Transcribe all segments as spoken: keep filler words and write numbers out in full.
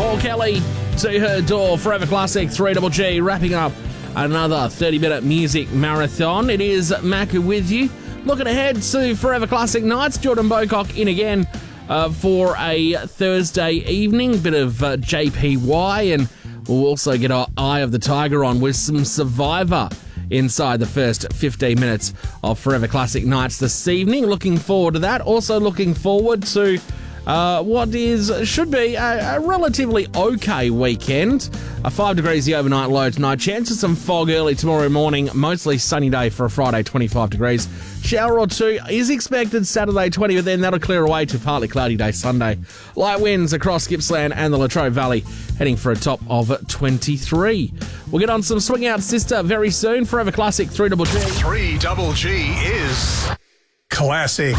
Paul Kelly, To Her Door, Forever Classic, three G G, wrapping up another thirty-minute music marathon. It is Mac with you. Looking ahead to Forever Classic Nights, Jordan Bocock in again uh, for a Thursday evening. Bit of uh, J P Y, and we'll also get our Eye of the Tiger on with some Survivor inside the first fifteen minutes of Forever Classic Nights this evening. Looking forward to that. Also looking forward to uh, what is should be a, a relatively okay weekend. A five degrees the overnight low tonight. Chance of some fog early tomorrow morning. Mostly sunny day for a Friday, twenty-five degrees. Shower or two is expected Saturday, twenty, but then that'll clear away to partly cloudy day Sunday. Light winds across Gippsland and the Latrobe Valley, heading for a top of twenty-three. We'll get on some Swing Out Sister very soon. Forever Classic three G G. three G G is classic.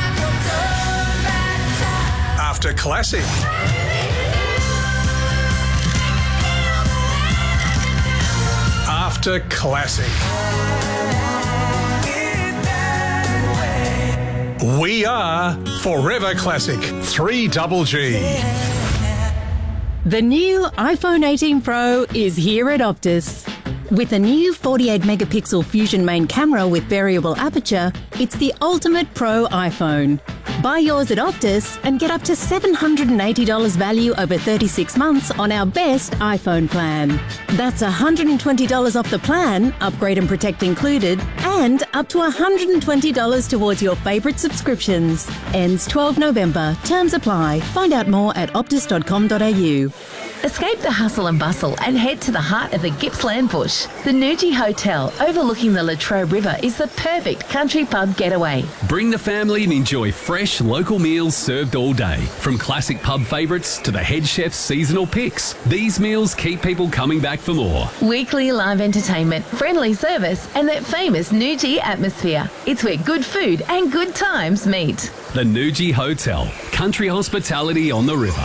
After classic. After classic. We are Forever Classic three G G. The new iPhone eighteen Pro is here at Optus. With a new forty-eight megapixel Fusion main camera with variable aperture, it's the ultimate Pro iPhone. Buy yours at Optus and get up to seven hundred eighty dollars value over thirty-six months on our best iPhone plan. That's one hundred twenty dollars off the plan, upgrade and protect included, and up to one hundred twenty dollars towards your favourite subscriptions. Ends twelfth November. Terms apply. Find out more at optus dot com dot a u. Escape the hustle and bustle and head to the heart of the Gippsland bush. The Nuji Hotel overlooking the Latrobe River is the perfect country pub getaway. Bring the family and enjoy fresh local meals served all day. From classic pub favourites to the head chef's seasonal picks, these meals keep people coming back for more. Weekly live entertainment, friendly service and that famous Nuji atmosphere. It's where good food and good times meet. The Nuji Hotel, country hospitality on the river.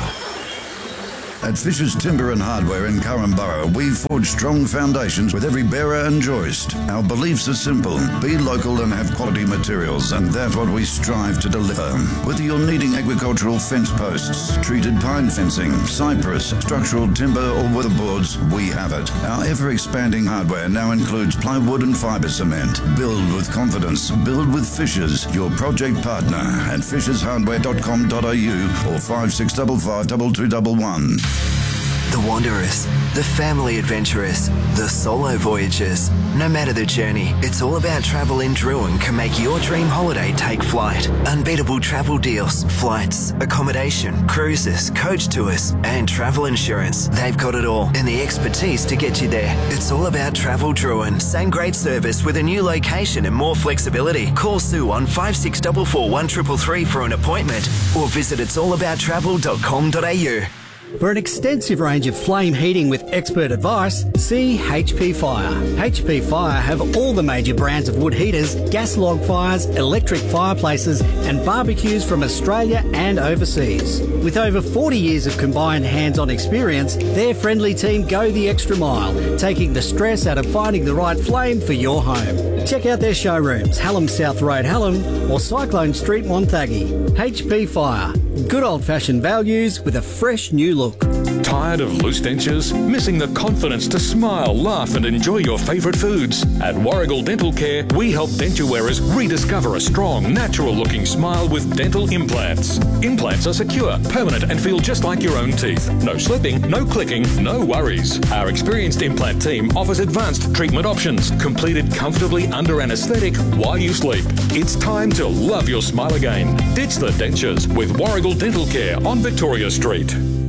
At Fisher's Timber and Hardware in Currumborough, we've forged strong foundations with every bearer and joist. Our beliefs are simple. Be local and have quality materials, and that's what we strive to deliver. Whether you're needing agricultural fence posts, treated pine fencing, cypress, structural timber or weatherboards, we have it. Our ever-expanding hardware now includes plywood and fibre cement. Build with confidence. Build with Fisher's, your project partner at fishes hardware dot com dot a u or five six five five two two one one. The wanderers, the family adventurers, the solo voyagers. No matter the journey, it's all about travel in Druin can make your dream holiday take flight. Unbeatable travel deals, flights, accommodation, cruises, coach tours, and travel insurance. They've got it all and the expertise to get you there. It's all about Travel Druin. Same great service with a new location and more flexibility. Call Sue on five six four four one three three three for an appointment or visit its all about travel dot com dot a u. For an extensive range of flame heating with expert advice, see H P Fire. H P Fire have all the major brands of wood heaters, gas log fires, electric fireplaces and barbecues from Australia and overseas. With over forty years of combined hands-on experience, their friendly team go the extra mile, taking the stress out of finding the right flame for your home. Check out their showrooms, Hallam South Road, Hallam or Cyclone Street, Montague. H P Fire. Good old-fashioned values with a fresh new look. Tired of loose dentures? Missing the confidence to smile, laugh and enjoy your favourite foods? At Warrigal Dental Care, we help denture wearers rediscover a strong, natural-looking smile with dental implants. Implants are secure, permanent and feel just like your own teeth. No slipping, no clicking, no worries. Our experienced implant team offers advanced treatment options, completed comfortably under anaesthetic while you sleep. It's time to love your smile again. Ditch the dentures with Warrigal Dental Care on Victoria Street.